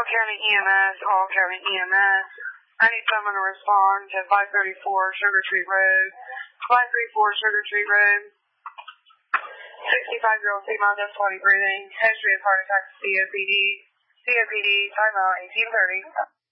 All County EMS, All County EMS. I need someone to respond to 534 Sugar Tree Road. 534 Sugar Tree Road. 65-year-old female, difficulty breathing, history of heart attack, COPD, timeout 1830.